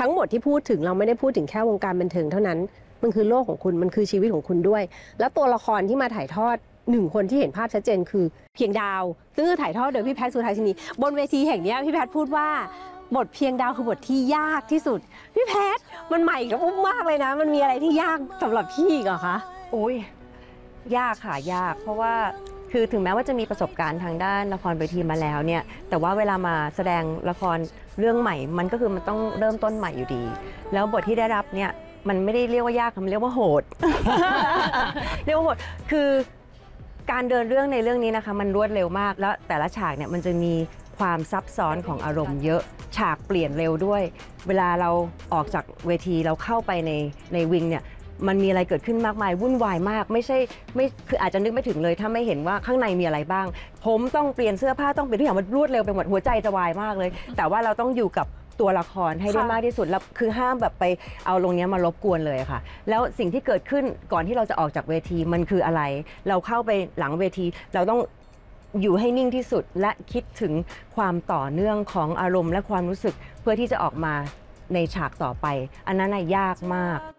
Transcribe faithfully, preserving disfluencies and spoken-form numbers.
ทั้งหมดที่พูดถึงเราไม่ได้พูดถึงแค่วงการบันเทิงเท่านั้นมันคือโลกของคุณมันคือชีวิตของคุณด้วยแล้วตัวละครที่มาถ่ายทอดหนึ่งคนที่เห็นภาพชัดเจนคือเพียงดาวซึ่งคือถ่ายทอดโดยพี่แพทย์สุทัศนีบนเวทีแห่งนี้พี่แพทย์พูดว่าบทเพียงดาวคือบทที่ยากที่สุดพี่แพทย์มันใหม่กับอุ้มมากเลยนะมันมีอะไรที่ยากสำหรับพี่อีกเหรอคะโอ้ยยากค่ะยากเพราะว่าคือถึงแม้ว่าจะมีประสบการณ์ทางด้านละครเวทีมาแล้วเนี่ยแต่ว่าเวลามาแสดงละครเรื่องใหม่มันก็คือมันต้องเริ่มต้นใหม่อยู่ดีแล้วบทที่ได้รับเนี่ยมันไม่ได้เรียกว่ายากมันเรียกว่าโหด เรียกว่าโหดคือการเดินเรื่องในเรื่องนี้นะคะมันรวดเร็วมากแล้วแต่ละฉากเนี่ยมันจะมีความซับซ้อนของอารมณ์เยอะฉากเปลี่ยนเร็วด้วยเวลาเราออกจากเวทีเราเข้าไปในในวิงเนี่ยมันมีอะไรเกิดขึ้นมากมายวุ่นวายมากไม่ใช่ไม่คืออาจจะนึกไม่ถึงเลยถ้าไม่เห็นว่าข้างในมีอะไรบ้างผมต้องเปลี่ยนเสื้อผ้าต้องเปลี่ยนทุกอย่างมันรวดเร็วไปหมดหัวใจจะวายมากเลยแต่ว่าเราต้องอยู่กับตัวละครให้ได้มากที่สุดแล้วคือห้ามแบบไปเอาลงนี้มารบกวนเลยค่ะแล้วสิ่งที่เกิดขึ้นก่อนที่เราจะออกจากเวทีมันคืออะไรเราเข้าไปหลังเวทีเราต้องอยู่ให้นิ่งที่สุดและคิดถึงความต่อเนื่องของอารมณ์และความรู้สึกเพื่อที่จะออกมาในฉากต่อไปอันนั้นน่ะยากมาก